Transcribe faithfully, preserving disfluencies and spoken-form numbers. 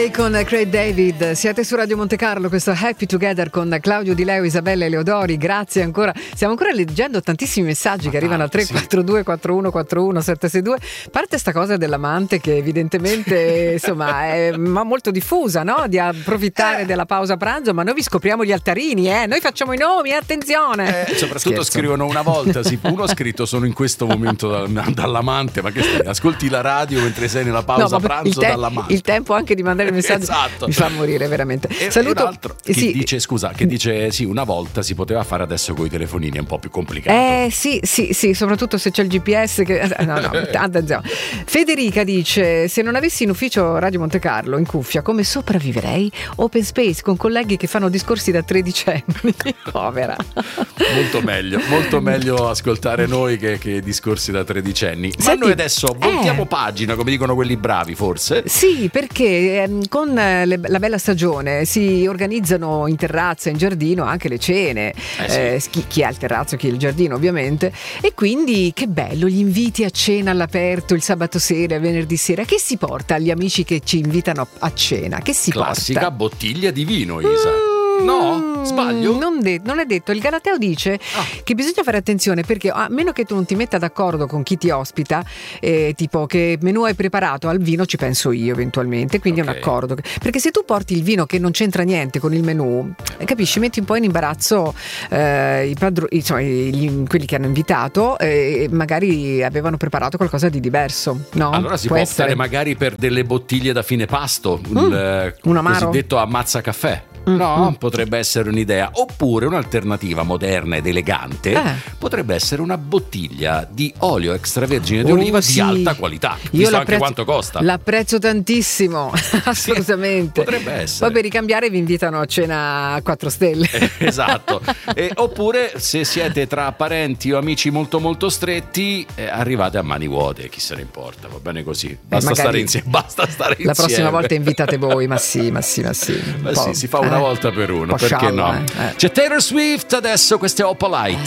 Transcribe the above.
Day con Craig David, siete su Radio Monte Carlo, questo Happy Together con Claudio Di Leo, Isabella Eleodori, grazie ancora, stiamo ancora leggendo tantissimi messaggi Ma che arrivano al tre quattro due quattro uno quattro uno sette sei due, parte sta cosa dell'amante che evidentemente insomma è ma molto diffusa, no? Di approfittare eh. della pausa pranzo, ma noi vi scopriamo gli altarini, eh? Noi facciamo i nomi, attenzione! Eh, soprattutto Scherzo. Scrivono una volta, sì, uno ha scritto sono in questo momento da, dall'amante, ma che stai, ascolti la radio mentre sei nella pausa no, pranzo il te- dall'amante. Il tempo anche di mandare il messaggio esatto. mi fa morire veramente. E, Saluto e l'altro che sì. dice scusa, che dice sì, una volta si poteva fare, adesso con i telefonini è un po' più complicato. Eh sì, sì, sì, soprattutto se c'è il G P S che no, no, attenzione. Federica dice: se non avessi in ufficio Radio Monte Carlo in cuffia, come sopravviverei? Open space con colleghi che fanno discorsi da tredicenni. Povera. Molto meglio, molto meglio ascoltare noi che, che discorsi da tredicenni. Ma Senti, noi adesso voltiamo eh. pagina, come dicono quelli bravi, forse. Sì, perché ehm, con le, la bella stagione si organizzano in terrazza, in giardino anche le cene. Eh sì. eh, chi, chi ha il terrazzo, chi ha il giardino, ovviamente. E quindi che bello, gli inviti a cena all'aperto il sabato sera, il venerdì sera. Che si porta agli amici che ci invitano a cena? Che si Classica porta? bottiglia di vino, Isa. Mm. No? Sbaglio? Non, de- non è detto. Il Galateo dice ah. che bisogna fare attenzione perché a meno che tu non ti metta d'accordo con chi ti ospita, eh, tipo che menù hai preparato, al vino ci penso io eventualmente, quindi okay. è un accordo. Perché se tu porti il vino che non c'entra niente con il menù, capisci, metti un po' in imbarazzo eh, i padro- insomma, gli, quelli che hanno invitato e eh, magari avevano preparato qualcosa di diverso, no? Allora si può, può essere. optare magari per delle bottiglie da fine pasto, mm, il un amaro cosiddetto ammazza caffè. No, mm-hmm. potrebbe essere un'idea. Oppure un'alternativa moderna ed elegante eh. potrebbe essere una bottiglia di olio extravergine di oh, oliva sì. di alta qualità. Io Visto anche quanto costa. L'apprezzo tantissimo, assolutamente. Potrebbe essere. Poi per ricambiare vi invitano a cena a quattro stelle. Eh, esatto. E, oppure se siete tra parenti o amici molto molto stretti, eh, arrivate a mani vuote, chi se ne importa, va bene così. Basta eh, stare insieme, basta stare la insieme. La prossima volta invitate voi, ma sì, ma sì, ma sì. Ma sì, si fa una eh, volta per uno, perché sciallo, no? Eh, eh. C'è Taylor Swift adesso, questo è Opalite.